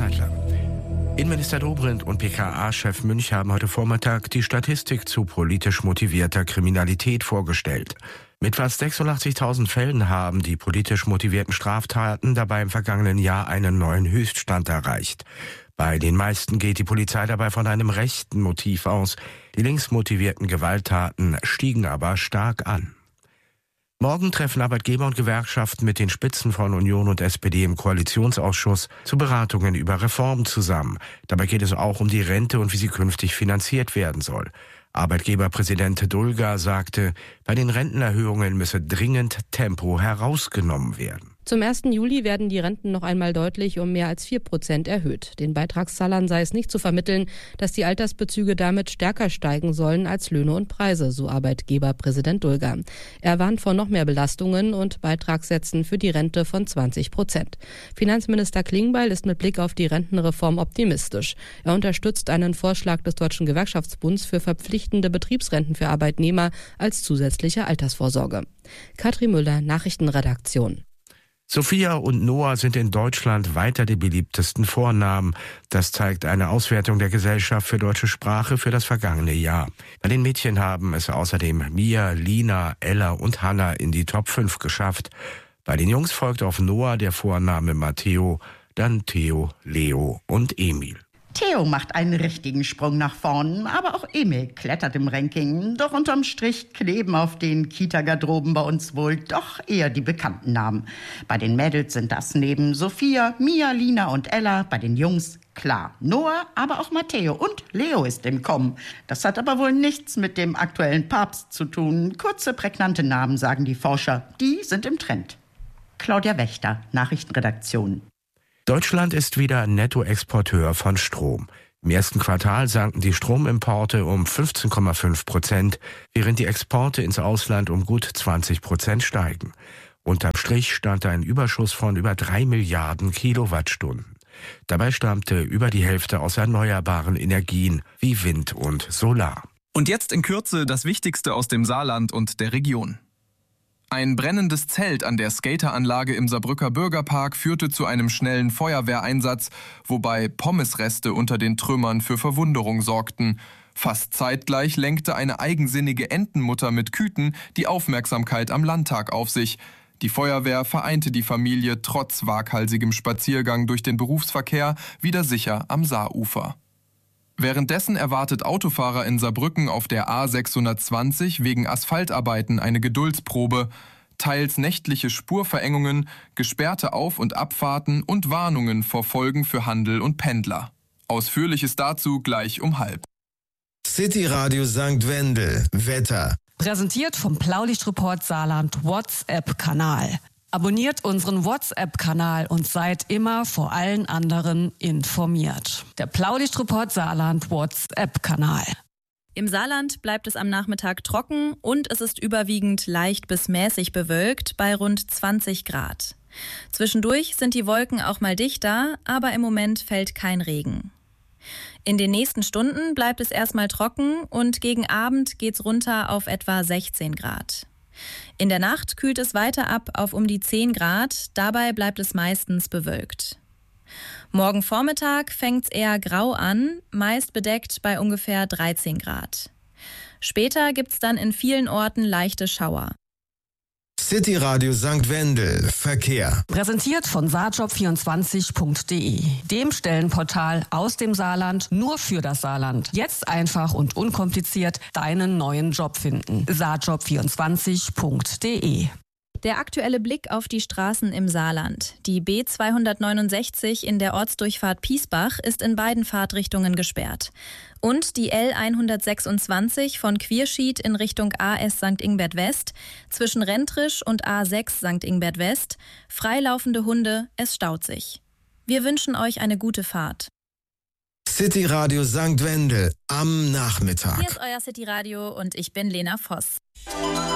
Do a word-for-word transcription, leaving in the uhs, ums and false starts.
Zeitler. Innenminister Dobrindt und P K A-Chef Münch haben heute Vormittag die Statistik zu politisch motivierter Kriminalität vorgestellt. Mit fast sechsundachtzigtausend Fällen haben die politisch motivierten Straftaten dabei im vergangenen Jahr einen neuen Höchststand erreicht. Bei den meisten geht die Polizei dabei von einem rechten Motiv aus. Die linksmotivierten Gewalttaten stiegen aber stark an. Morgen treffen Arbeitgeber und Gewerkschaften mit den Spitzen von Union und S P D im Koalitionsausschuss zu Beratungen über Reformen zusammen. Dabei geht es auch um die Rente und wie sie künftig finanziert werden soll. Arbeitgeberpräsident Dulger sagte, bei den Rentenerhöhungen müsse dringend Tempo herausgenommen werden. Zum ersten Juli werden die Renten noch einmal deutlich um mehr als vier Prozent erhöht. Den Beitragszahlern sei es nicht zu vermitteln, dass die Altersbezüge damit stärker steigen sollen als Löhne und Preise, so Arbeitgeberpräsident Dulger. Er warnt vor noch mehr Belastungen und Beitragssätzen für die Rente von zwanzig Prozent. Finanzminister Klingbeil ist mit Blick auf die Rentenreform optimistisch. Er unterstützt einen Vorschlag des Deutschen Gewerkschaftsbunds für verpflichtende Betriebsrenten für Arbeitnehmer als zusätzliche Altersvorsorge. Katrin Müller, Nachrichtenredaktion. Sophia und Noah sind in Deutschland weiter die beliebtesten Vornamen. Das zeigt eine Auswertung der Gesellschaft für deutsche Sprache für das vergangene Jahr. Bei den Mädchen haben es außerdem Mia, Lina, Ella und Hannah in die Top fünf geschafft. Bei den Jungs folgt auf Noah der Vorname Matteo, dann Theo, Leo und Emil. Theo macht einen richtigen Sprung nach vorn, aber auch Emil klettert im Ranking. Doch unterm Strich kleben auf den Kita-Garderoben bei uns wohl doch eher die bekannten Namen. Bei den Mädels sind das neben Sophia, Mia, Lina und Ella, bei den Jungs klar Noah, aber auch Matteo und Leo ist im Kommen. Das hat aber wohl nichts mit dem aktuellen Papst zu tun. Kurze, prägnante Namen, sagen die Forscher. Die sind im Trend. Claudia Wächter, Nachrichtenredaktion. Deutschland ist wieder Nettoexporteur von Strom. Im ersten Quartal sanken die Stromimporte um fünfzehn Komma fünf Prozent, während die Exporte ins Ausland um gut zwanzig Prozent steigen. Unterm Strich stand ein Überschuss von über drei Milliarden Kilowattstunden. Dabei stammte über die Hälfte aus erneuerbaren Energien wie Wind und Solar. Und jetzt in Kürze das Wichtigste aus dem Saarland und der Region. Ein brennendes Zelt an der Skateranlage im Saarbrücker Bürgerpark führte zu einem schnellen Feuerwehreinsatz, wobei Pommesreste unter den Trümmern für Verwunderung sorgten. Fast zeitgleich lenkte eine eigensinnige Entenmutter mit Küten die Aufmerksamkeit am Landtag auf sich. Die Feuerwehr vereinte die Familie trotz waghalsigem Spaziergang durch den Berufsverkehr wieder sicher am Saarufer. Währenddessen erwartet Autofahrer in Saarbrücken auf der A sechshundertzwanzig wegen Asphaltarbeiten eine Geduldsprobe. Teils nächtliche Spurverengungen, gesperrte Auf- und Abfahrten und Warnungen vor Folgen für Handel und Pendler. Ausführliches dazu gleich um halb. City Radio Sankt Wendel. Wetter. Präsentiert vom Blaulichtreport Saarland WhatsApp-Kanal. Abonniert unseren WhatsApp-Kanal und seid immer vor allen anderen informiert. Der Blaulichtreport Saarland WhatsApp-Kanal. Im Saarland bleibt es am Nachmittag trocken und es ist überwiegend leicht bis mäßig bewölkt bei rund zwanzig Grad. Zwischendurch sind die Wolken auch mal dichter, aber im Moment fällt kein Regen. In den nächsten Stunden bleibt es erstmal trocken und gegen Abend geht's runter auf etwa sechzehn Grad. In der Nacht kühlt es weiter ab auf um die zehn Grad, dabei bleibt es meistens bewölkt. Morgen Vormittag fängt's eher grau an, meist bedeckt bei ungefähr dreizehn Grad. Später gibt's dann in vielen Orten leichte Schauer. City Radio Sankt Wendel. Verkehr. Präsentiert von saarjob vierundzwanzig punkt de, dem Stellenportal aus dem Saarland nur für das Saarland. Jetzt einfach und unkompliziert deinen neuen Job finden. saarjob vierundzwanzig punkt de. Der aktuelle Blick auf die Straßen im Saarland. Die B zweihundertneunundsechzig in der Ortsdurchfahrt Piesbach ist in beiden Fahrtrichtungen gesperrt. Und die L hundertsechsundzwanzig von Quierschied in Richtung A S Sankt Ingbert West, zwischen Rentrisch und A sechs Sankt Ingbert West, freilaufende Hunde, es staut sich. Wir wünschen euch eine gute Fahrt. City Radio Sankt Wendel am Nachmittag. Hier ist euer City Radio und ich bin Lena Voss.